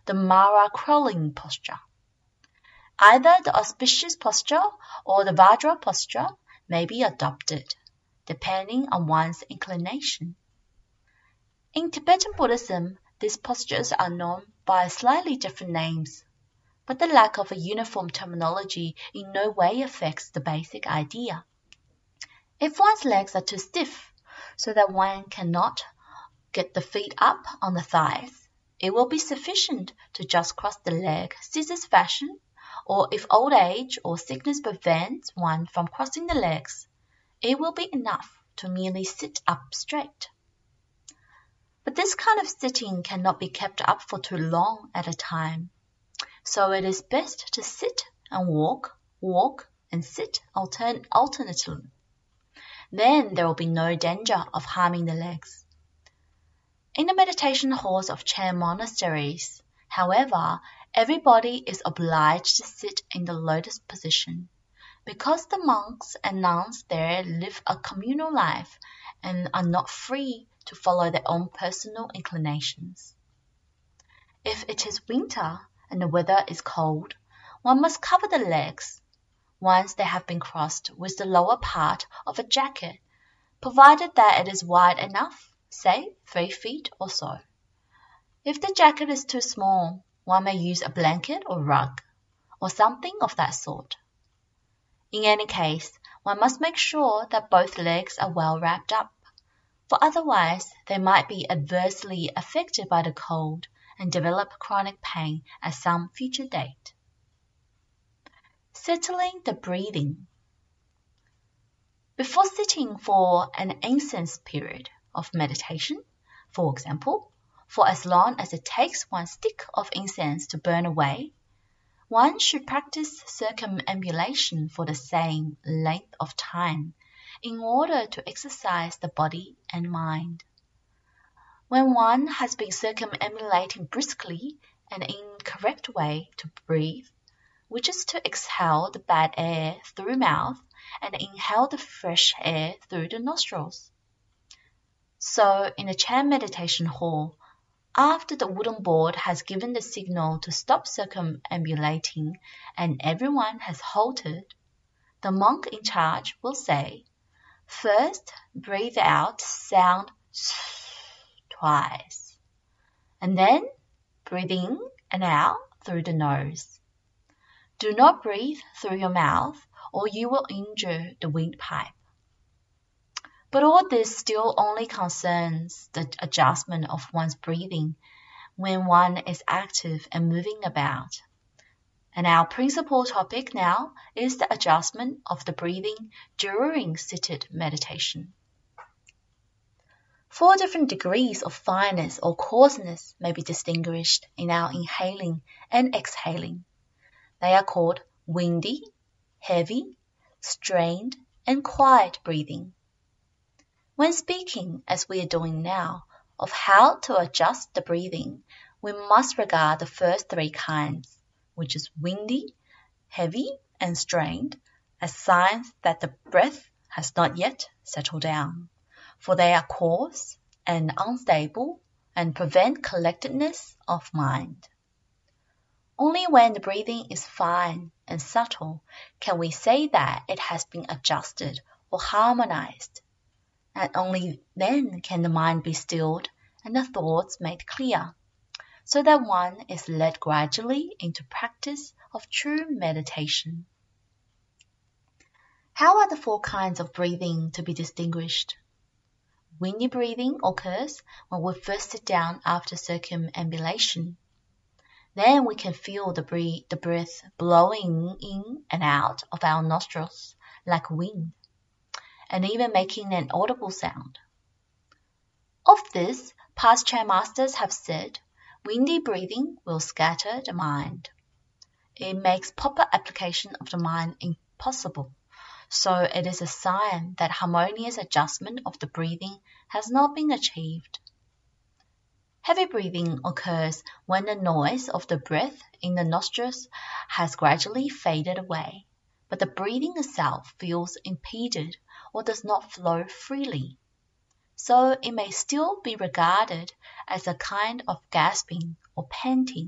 the Mara crawling posture. Either the auspicious posture or the Vajra posture may be adopted, depending on one's inclination. In Tibetan Buddhism, these postures are known by slightly different names, but the lack of a uniform terminology in no way affects the basic idea. If one's legs are too stiff so that one cannot get the feet up on the thighs, it will be sufficient to just cross the leg scissors fashion, or if old age or sickness prevents one from crossing the legs, it will be enough to merely sit up straight. But this kind of sitting cannot be kept up for too long at a time, so it is best to sit and walk and sit alternately. Then there will be no danger of harming the legs. In the meditation halls of Chan monasteries, however, everybody is obliged to sit in the lotus position, because the monks and nuns there live a communal life and are not free to follow their own personal inclinations. If it is winter and the weather is cold, one must cover the legs, once they have been crossed, with the lower part of a jacket, provided that it is wide enough, say 3 feet or so. If the jacket is too small, one may use a blanket or rug, or something of that sort. In any case, one must make sure that both legs are well wrapped up, for otherwise they might be adversely affected by the cold and develop chronic pain at some future date. Settling the breathing. Before sitting for an incense period of meditation, for example, for as long as it takes one stick of incense to burn away, one should practice circumambulation for the same length of time in order to exercise the body and mind. When one has been circumambulating briskly and in the correct way to breathe, which is to exhale the bad air through mouth and inhale the fresh air through the nostrils. So in a Chan meditation hall, after the wooden board has given the signal to stop circumambulating and everyone has halted, the monk in charge will say, "First, breathe out sound twice, and then breathe in and out through the nose. Do not breathe through your mouth or you will injure the windpipe." But all this still only concerns the adjustment of one's breathing when one is active and moving about. And our principal topic now is the adjustment of the breathing during seated meditation. 4 different degrees of fineness or coarseness may be distinguished in our inhaling and exhaling. They are called windy, heavy, strained, and quiet breathing. When speaking, as we are doing now, of how to adjust the breathing, we must regard the first 3 kinds, which is windy, heavy, and strained, as signs that the breath has not yet settled down, for they are coarse and unstable and prevent collectedness of mind. Only when the breathing is fine and subtle can we say that it has been adjusted or harmonized, and only then can the mind be stilled and the thoughts made clear, so that one is led gradually into practice of true meditation. How are the 4 kinds of breathing to be distinguished? Windy breathing occurs when we first sit down after circumambulation. Then we can feel the breath blowing in and out of our nostrils like wind, and even making an audible sound. Of this, past Chan masters have said, windy breathing will scatter the mind. It makes proper application of the mind impossible, so it is a sign that harmonious adjustment of the breathing has not been achieved. Heavy breathing occurs when the noise of the breath in the nostrils has gradually faded away, but the breathing itself feels impeded or does not flow freely. So it may still be regarded as a kind of gasping or panting.